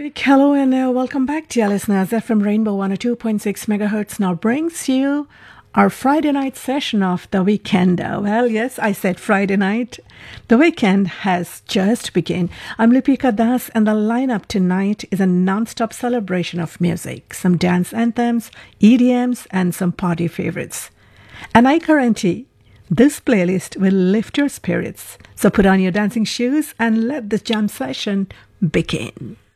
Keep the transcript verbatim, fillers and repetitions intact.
Music. Hello and uh, welcome back, dear listeners. F M Rainbow one oh two point six megahertz now brings you our Friday night session of The Weekend. Well, yes, I said Friday night. The weekend has just begun. I'm Lipika Das, and the lineup tonight is a non-stop celebration of music, some dance anthems, E D Ms, and some party favorites. And I guarantee this playlist will lift your spirits. So put on your dancing shoes and let this jam session begin.